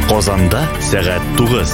Казанда сәгать 9.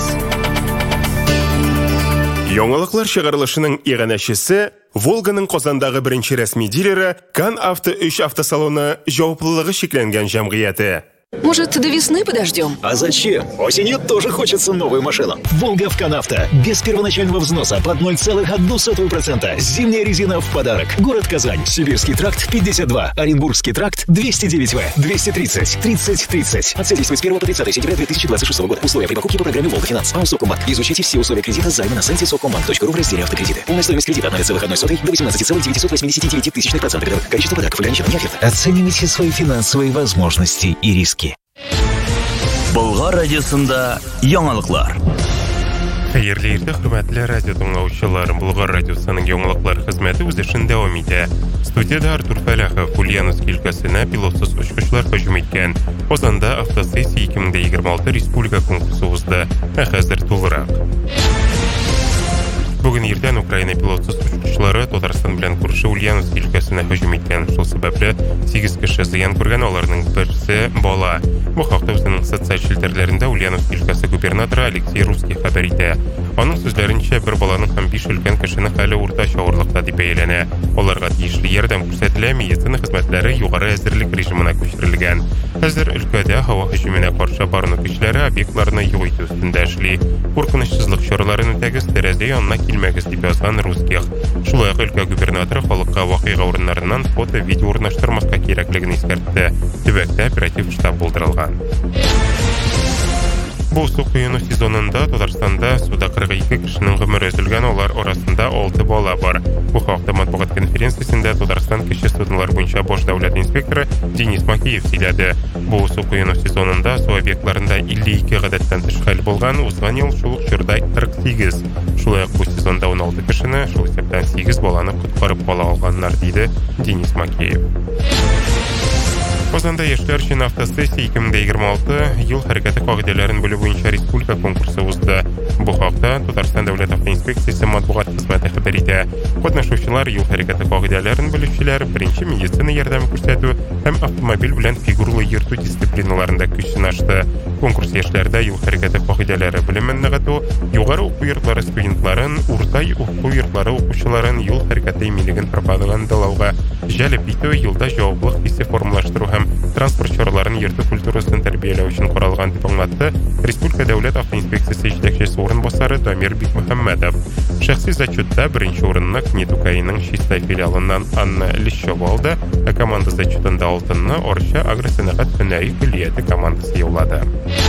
Яңалыклар чыгарылышының иганәчесе Волганың Казандагы беренче рәсми дилеры Кан Авто 3 автосалоны җаваплылыгы шикләнгән җәмгыяте. Может, до весны подождем? А зачем? Осенью тоже хочется новую машину. Волга в Канавто. Без первоначального взноса под 0,01%. Зимняя резина в подарок. Город Казань. Сибирский тракт 52. Оренбургский тракт 209В. 230. 30. Акция действует с 1 по 30 сентября 2026 года. Условия при покупке по программе Волга Финанс. АО Совкомбанк. Изучите все условия кредита займа на сайте совкомбанк.ру в разделе автокредиты. Полная стоимость кредита от 0,01 до 18,989%. Количество подарков ограничено. Не оферта. Оценивайте свои финансовые возможности и риски. Болгар радиосында яңалыклар. Хәерле иртә, хөрмәтле радио тыңлаучылар. Болгар радиосының яңалыклар хезмәте үз эшен дәвам итә. Студияда Артур Фәләхов Ульяновск өлкәсенә пилотсыз очкычлар һөҗүм иткән. Казанда автосессия 2026 республика конкурсы узды. Хәзер тулырак. Бүген иртән Украина пилотсыз очкычлары Татарстан белән күрше Ульяновск өлкәсенә һөҗүм иткән. Шул сәбәпле 8 кеше зыян күргән, аларның берсе бала. Бу хакта үзенең социаль челтәрләрендә Ульяновск өлкәсе губернаторы Алексей Русский хәбәр итә. Аның сүзләренчә, бер баланың һәм 5 өлкән кешенең хәле уртача авырлыкта дип бәяләнә. Аларга тиешле ярдәм күрсәтелә, медицина хезмәтләре югары әзерлек режимына күчерелгән. Хәзер өлкәдә һава һөҗүменә каршы барыну көчләре объектларны юк итү өстендә эшли. Куркынычсызлык чараларын үтәгез, тәрәзә янына килмәгез дип язган Русских. Шулай ук өлкә губернаторы халыкка вакыйга урыннарыннан фото, видео урнаштырмаска кирәклеген искәртте. Төбәктә оператив штаб булдырылган. Бу су коену сезонында Татарстанда суда 42 кешенең гомере өзелгән, алар арасында 6 бала бар. Бу хакта матбугат конференциясендә Татарстан кече судылар буенча баш дәүләт инспекторы Денис Макеев сөйләде. Бу су коену сезонында су объектларында 52 гадәттән тыш хәл булган, узган ел шул ук чорда 48. Шулай ук бу сезонда 16 кешене, шул исәптән 8 баланы коткарып кала алганнар, диде Денис Макеев. Казанда яшьләр өчен автосессия 2026 ел хәрәкәте кагыйдәләрен белү буенча республика конкурсы узды. Бу хакта Татарстан дәүләт автоинспекциясе матбугат хезмәте хәбәр итә. Катнашучылар ел хәрәкәте кагыйдәләрен белүчеләр, беренче медицина ярдәме күрсәтү һәм автомобиль белән фигурлы йөртү дисциплиналарында көч сынашты. Конкурс яшьләрдә ел хәрәкәте кагыйдәләре белемен ныгыту, югары уку йортлары студентларын, уртай уку йортлары укучыларын ел хәрәкәте иминлеген пропагандалауга җәлеп итү, елда җаваплылык хиссе формалаштыру һәм транспорт чараларын йөртү культурасын тәрбияләү өчен каралган дип аңлатты Республика дәүләт автоинспекциясе җитәкчесе орынбасары Дамир Бикмөхәммәдов. Шәхси зачетта беренче урынны Кнетукайның Чистай филиалыннан Анна Лещева алды, ә команда зачетында алтынны Орча агросәнәгать һөнәри көллияте командасы яулады.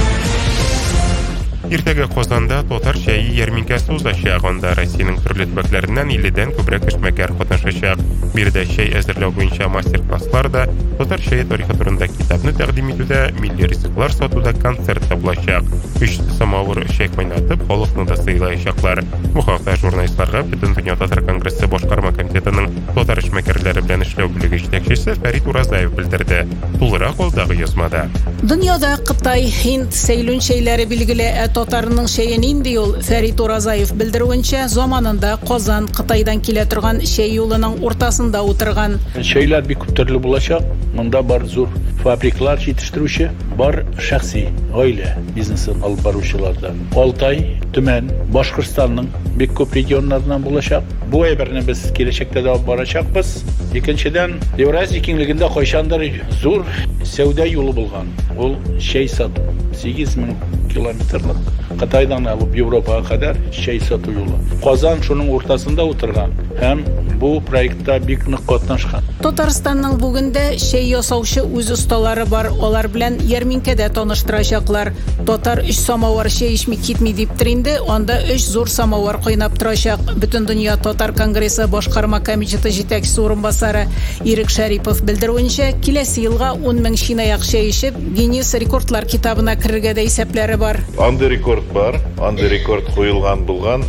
Иртәгә Казанда татар чәй ярминкәсе узачак. Анда Россиянең төрле төбәкләреннән 50-дән күбрәк эшмәкәр катнашачак. Биредә чәй әзерләү буенча мастер-класслар да, татар чәе тарихы турында китапны тәкъдим итүдә, милли ризыклар сатуда концерт та булачак. 3 самавыр чәй кайнатып, халыкны да сыйлаячаклар. Бу хакта журналистларга Бөтен дөнья татар конгрессы башкарма комитетының татар эшмәкәрләре белән эшләү бүлеге җитәкчесе Фәрит Уразаев белдерде. Тулырак алдагы язмада. Дөньяда Кытай, Һинд, Сейлун чәйләре билгеле, татарның чәен инде ул. Фәрит Уразаев белдерүенчә, заманында Казан Кытайдан килә торган чәй юлының уртасында утырган. Чәйләр бик күп төрле булачак. Монда бар зур фабрикалар җитештерүче, бар шәхси гаилә бизнесын алып баручыларда. Алтай, Төмән, Башкортстанның бик күп регионнарыннан булачак. Бу әйберне без киләчәктә дә алып барачакбыз. Икенчедән, Евразия киңлегендә кайчандыр зур сәүдә юлы булган. Ул чәй сату 8000 километрлык. Кытайдан алып Европага кадәр чәй сату юлы. Казан шуның уртасында утырган һәм бу проектта бик нык катнашкан. Татарстанның бүгендә чәй ясаучы үз осталары бар. Алар белән ярминкәдә таныштырачаклар. Татар 3 самавар чәй эчми китми диптер инде, анда 3 зур самавар кайнап торачак. Бөтен дөнья татар конгрессы башкарма комитеты җитәкчесе орынбасары Ирек Шәрипов белдерүенчә, киләсе елга 10 мең чынаяк чәй эчеп, Гиннес рекордлар китабына керергә дә исәпләре бар. Анда рекорд бар. Анда рекорд куелган булган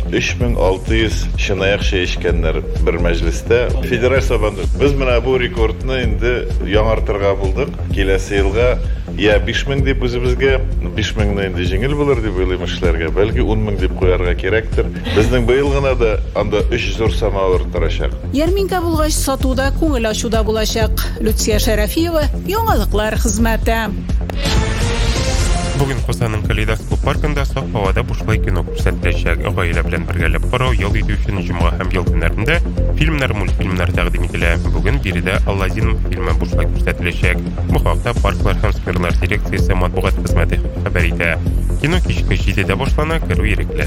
3600 чынаяк чәй эчкәннәр бер мәҗлестә. Федераль сабанда без менә бу рекордны инде яңартырга булдык. Киләсе елга я 5000 дип үзебезгә 5000 инде җиңел булыр дип уйлыйм эшләргә. Бәлки 10000 дип куярга кирәктер. Безнең быел гына да анда 3 зур самавыр торачак. Ярминкә булгач сатуда, күңел ачуда булачак. Люция Шәрәфиева, яңалыклар хезмәте. Бүген Косаның Калейдоскоп паркында саф һавада бушлай кино күрсәтеләчәк. Гаилә белән бергәләп карау, ял итү өчен җомга һәм ел көннәрендә фильмнар, мультфильмнар тәкъдим ителә. Бүген биредә Аладдин фильмы бушлай күрсәтеләчәк. Бу хакта парклар һәм скверлар дирекциясе матбугат хезмәте хәбәр итә. Кино кичке 7:00 башлана, керү ирекле.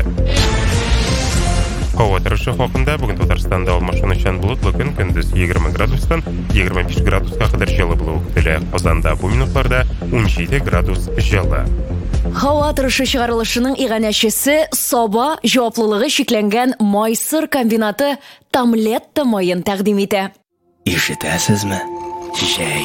Һава торышы хакында бүген Татарстанда алмашынучан болытлы көн, көндез 20 градустан 25 градуска кадәр җылы булуы көтелә. Казанда бу минутларда 17 градус җылы. Һава торышы чыгарылышының иганәчесе Саба җаваплылыгы шикләнгән майсыр комбинаты Тамлетта майын тәкъдим итә. Ишетәсезме? Җәй